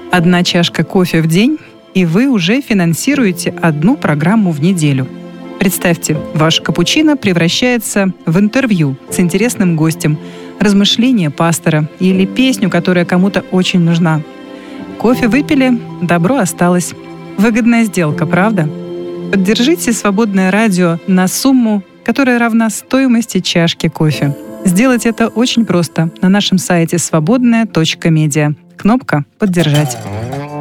Одна чашка кофе в день, и вы уже финансируете одну программу в неделю. Представьте, ваш капучино превращается в интервью с интересным гостем, размышления пастора или песню, которая кому-то очень нужна. Кофе выпили, добро осталось. Выгодная сделка, правда? Поддержите «Свободное радио» на сумму, которая равна стоимости чашки кофе. Сделать это очень просто на нашем сайте свободное.медиа. Кнопка «Поддержать».